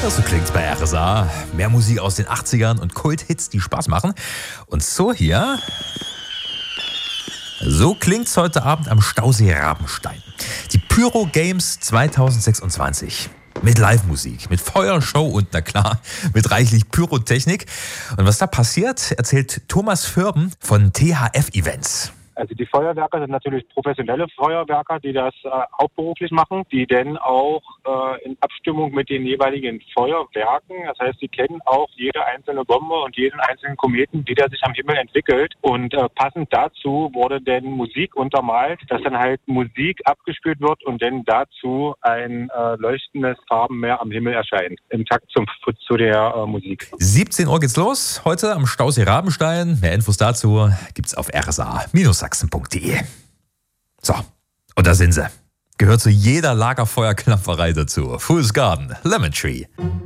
So klingt's bei RSA. Mehr Musik aus den 80ern und Kult-Hits, die Spaß machen. Und so hier. So klingt's heute Abend am Stausee Rabenstein. Die Pyro Games 2026. Mit Live-Musik, mit Feuershow und, na klar, mit reichlich Pyrotechnik. Und was da passiert, erzählt Thomas Firben von THF Events. Also die Feuerwerker sind natürlich professionelle Feuerwerker, die das hauptberuflich machen, die dann auch in Abstimmung mit den jeweiligen Feuerwerken, das heißt, sie kennen auch jede einzelne Bombe und jeden einzelnen Kometen, wie der sich am Himmel entwickelt. Und passend dazu wurde dann Musik untermalt, dass dann halt Musik abgespielt wird und dann dazu ein leuchtendes Farbenmeer am Himmel erscheint, im Takt zu der Musik. 17 Uhr geht's los, heute am Stausee Rabenstein. Mehr Infos dazu gibt's auf rsa-sachsen.de. So, und da sind sie. Gehört zu jeder Lagerfeuerklapperei dazu. Fool's Garden, Lemon Tree.